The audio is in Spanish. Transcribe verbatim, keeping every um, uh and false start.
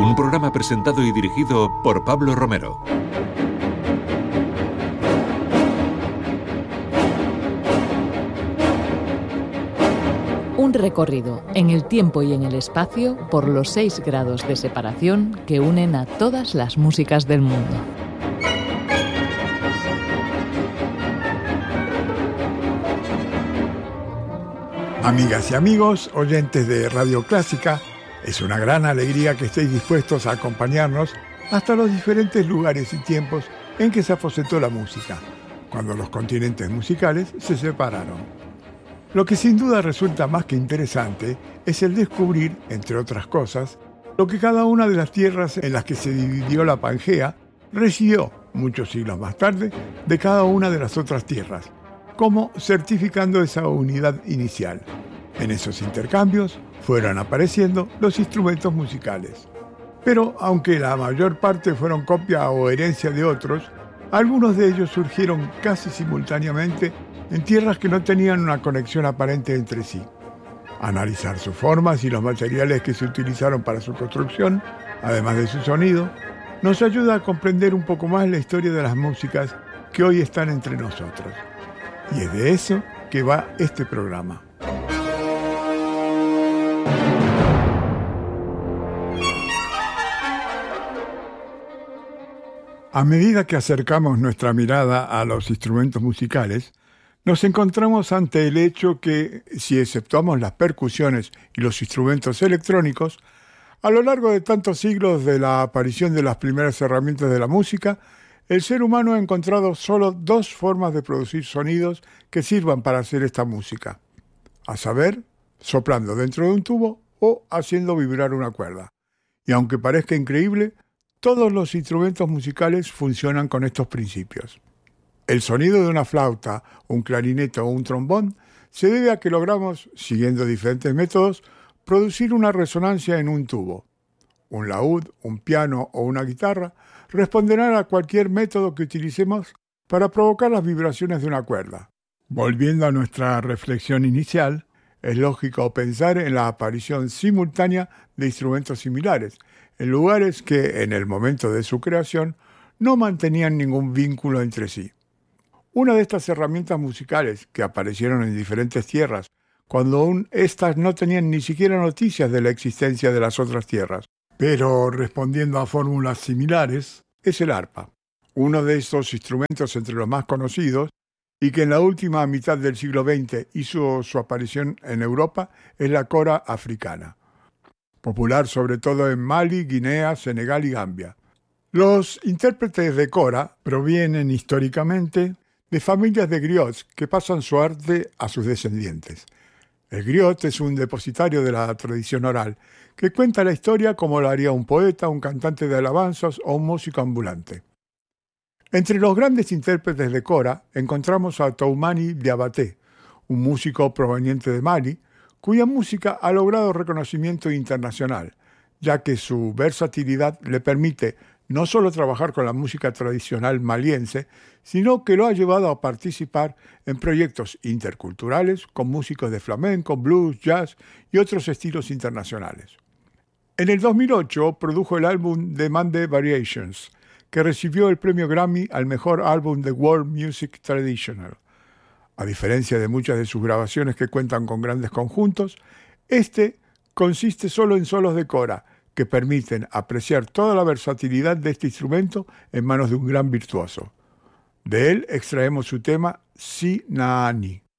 Un programa presentado y dirigido por Pablo Romero. Un recorrido en el tiempo y en el espacio por los seis grados de separación que unen a todas las músicas del mundo. Amigas y amigos, oyentes de Radio Clásica, es una gran alegría que estéis dispuestos a acompañarnos hasta los diferentes lugares y tiempos en que se aposentó la música, cuando los continentes musicales se separaron. Lo que sin duda resulta más que interesante es el descubrir, entre otras cosas, lo que cada una de las tierras en las que se dividió la Pangea recibió, muchos siglos más tarde, de cada una de las otras tierras, como certificando esa unidad inicial. En esos intercambios fueron apareciendo los instrumentos musicales. Pero aunque la mayor parte fueron copia o herencia de otros, algunos de ellos surgieron casi simultáneamente en tierras que no tenían una conexión aparente entre sí. Analizar sus formas y los materiales que se utilizaron para su construcción, además de su sonido, nos ayuda a comprender un poco más la historia de las músicas que hoy están entre nosotros. Y es de eso que va este programa. A medida que acercamos nuestra mirada a los instrumentos musicales, nos encontramos ante el hecho que, si exceptuamos las percusiones y los instrumentos electrónicos, a lo largo de tantos siglos de la aparición de las primeras herramientas de la música, el ser humano ha encontrado solo dos formas de producir sonidos que sirvan para hacer esta música, a saber, soplando dentro de un tubo o haciendo vibrar una cuerda. Y aunque parezca increíble, todos los instrumentos musicales funcionan con estos principios. El sonido de una flauta, un clarinete o un trombón se debe a que logramos, siguiendo diferentes métodos, producir una resonancia en un tubo. Un laúd, un piano o una guitarra responderán a cualquier método que utilicemos para provocar las vibraciones de una cuerda. Volviendo a nuestra reflexión inicial, es lógico pensar en la aparición simultánea de instrumentos similares, en lugares que, en el momento de su creación, no mantenían ningún vínculo entre sí. Una de estas herramientas musicales que aparecieron en diferentes tierras, cuando aún éstas no tenían ni siquiera noticias de la existencia de las otras tierras, pero respondiendo a fórmulas similares, es el arpa, uno de estos instrumentos entre los más conocidos y que en la última mitad del siglo veinte hizo su aparición en Europa, es la cora africana, popular sobre todo en Mali, Guinea, Senegal y Gambia. Los intérpretes de cora provienen históricamente de familias de griots que pasan su arte a sus descendientes. El griot es un depositario de la tradición oral que cuenta la historia como lo haría un poeta, un cantante de alabanzas o un músico ambulante. Entre los grandes intérpretes de cora encontramos a Toumani Diabaté, un músico proveniente de Mali, cuya música ha logrado reconocimiento internacional, ya que su versatilidad le permite no solo trabajar con la música tradicional maliense, sino que lo ha llevado a participar en proyectos interculturales con músicos de flamenco, blues, jazz y otros estilos internacionales. En el dos mil ocho produjo el álbum The Mande Variations, que recibió el premio Grammy al mejor álbum de World Music Traditional. A diferencia de muchas de sus grabaciones que cuentan con grandes conjuntos, este consiste solo en solos de cora, que permiten apreciar toda la versatilidad de este instrumento en manos de un gran virtuoso. De él extraemos su tema Si Naani.